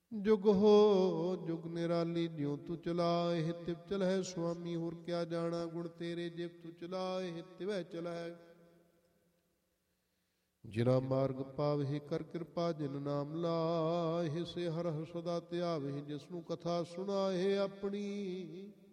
ਜੁਗ ਹੋ ਜੁਗ ਨਿਰਾਲੀ ਜਿਉ ਤੂੰ ਚਲਾਏ, ਤਿਵ ਚਲਹਿ ਸੁਆਮੀ ਹੋਰ ਕਿਆ ਜਾਣਾ, ਗੁਣ ਤੇਰੇ ਜਿਵ ਤੂੰ ਚਲਾਏ ਤਿਵੈ ਚਲਹਿ। ਜਿਨਾ ਮਾਰਗ ਪਾਵਹਿ ਕਰ ਕਿਰਪਾ, ਜਿਨ ਨਾਮ ਲਾਹਿ ਸੇ ਹਰਿ ਸਦਾ ਧਿਆਵਹਿ, ਜਿਸਨੂੰ ਕਥਾ ਸੁਣਾਏ ਆਪਣੀ